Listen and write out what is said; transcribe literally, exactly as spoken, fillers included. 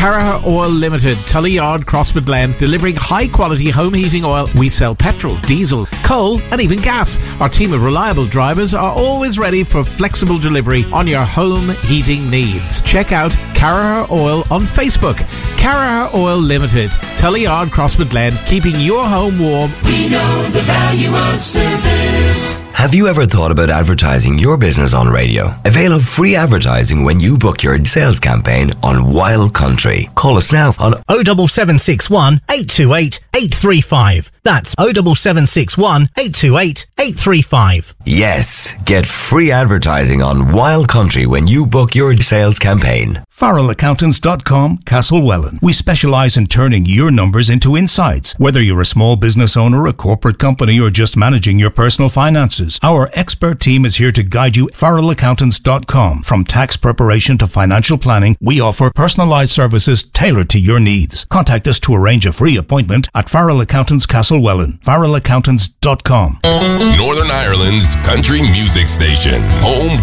Caraher Oil Limited, Tully Yard, Crosswood Glen, delivering high-quality home heating oil. We sell petrol, diesel, coal, and even gas. Our team of reliable drivers are always ready for flexible delivery on your home heating needs. Check out Caraher Oil on Facebook. Caraher Oil Limited, Tully Yard, Crosswood Glen, keeping your home warm. We know the value of service. Have you ever thought about advertising your business on radio? Avail of free advertising when you book your sales campaign on Wild Country. Call us now on oh seven seven six one, eight two eight, eight three five. That's oh seven seven six one, eight two eight, eight three five. Yes, get free advertising on Wild Country when you book your sales campaign. Farrell Accountants dot com, Castlewellan. We specialise in turning your numbers into insights. Whether you're a small business owner, a corporate company, or just managing your personal finances, our expert team is here to guide you. Farrell Accountants dot com. From tax preparation to financial planning, we offer personalised services tailored to your needs. Contact us to arrange a free appointment at Farrell Accountants Castlewellan. Farrell Accountants dot com. Northern Ireland's country music station. Home